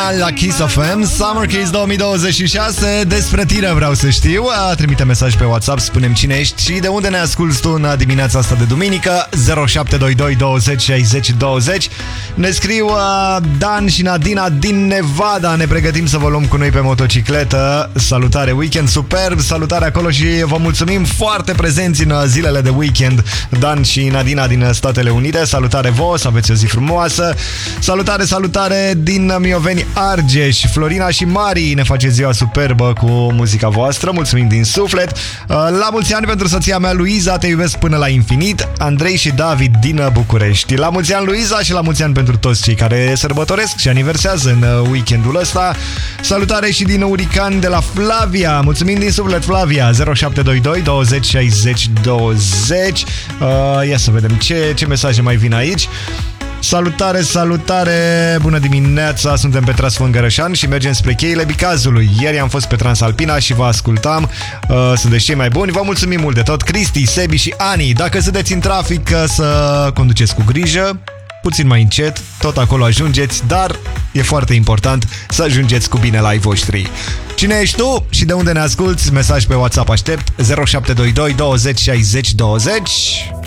Damian la Kiss FM, Summer Kiss 2026. Despre tine vreau să știu. Trimite mesaj pe WhatsApp, spune-mi cine ești și de unde ne asculti tu în dimineața asta de duminică. 0722 20 60 20. Ne scriu Dan și Nadina din Nevada. Ne pregătim să vă luăm cu noi pe motocicletă. Salutare, weekend superb. Salutare acolo și vă mulțumim, foarte prezenți în zilele de weekend, Dan și Nadina din Statele Unite. Salutare vouă, să aveți o zi frumoasă. Salutare, salutare din Mioveni, Argeș. Florina și Mari, ne face ziua superbă cu muzica voastră. Mulțumim din suflet. La mulți ani pentru soția mea Luiza, te iubesc până la infinit. Andrei și David din București. La mulți ani Luiza și la mulți ani pentru toți cei care sărbătoresc și aniversează în weekendul ăsta. Salutare și din Urican de la Flavia. Mulțumim din suflet, Flavia. 0722 20 60 20. Ia să vedem ce mesaje mai vin aici. Salutare, salutare, bună dimineața, suntem pe Tras Fângărășan și mergem spre cheile Bicazului. Ieri am fost pe Transalpina și vă ascultam, sunteți cei mai buni, vă mulțumim mult de tot. Cristi, Sebi și Ani, dacă sunteți în trafic, să conduceți cu grijă, puțin mai încet, tot acolo ajungeți, dar e foarte important să ajungeți cu bine la ai voștri. Cine ești tu și de unde ne asculti? Mesaj pe WhatsApp aștept. 0722 20 60 20.